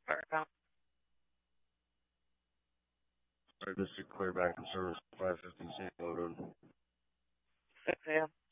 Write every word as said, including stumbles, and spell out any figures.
All Alright, this is Clear Back and Service five fifty St. Road. right,